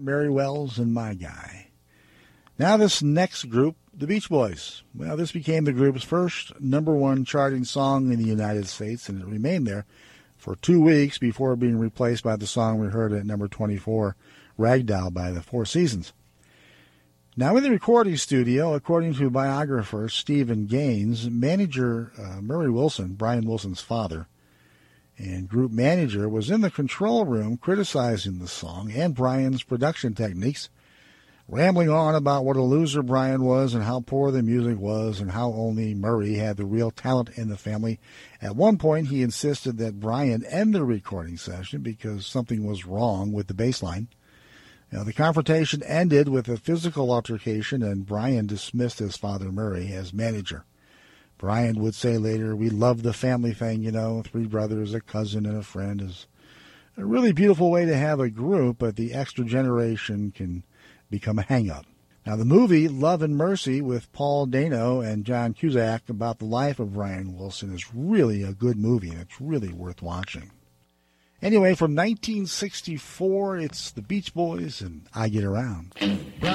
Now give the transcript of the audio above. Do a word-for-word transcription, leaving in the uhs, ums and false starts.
Mary Wells, and My Guy. Now this next group, the Beach Boys. Well, this became the group's first number one charting song in the United States, and it remained there for two weeks before being replaced by the song we heard at number twenty-four, Ragdoll by the Four Seasons. Now, in the recording studio, according to biographer Stephen Gaines, manager uh, Murray Wilson, Brian Wilson's father, and group manager was in the control room criticizing the song and Brian's production techniques, rambling on about what a loser Brian was and how poor the music was and how only Murray had the real talent in the family. At one point, he insisted that Brian end the recording session because something was wrong with the bass line. Now, the confrontation ended with a physical altercation, and Brian dismissed his father, Murray, as manager. Brian would say later, "We love the family thing, you know, three brothers, a cousin, and a friend is a really beautiful way to have a group, but the extra generation can become a hang-up." Now, the movie Love and Mercy with Paul Dano and John Cusack about the life of Brian Wilson is really a good movie, and it's really worth watching. Anyway, from nineteen sixty-four, it's the Beach Boys and I Get Around.